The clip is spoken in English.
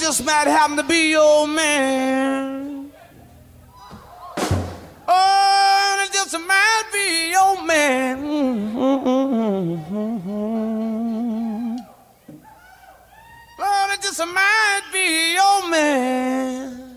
just might happen to be your man. Oh, it just might be your man. Lord, it just might be your man.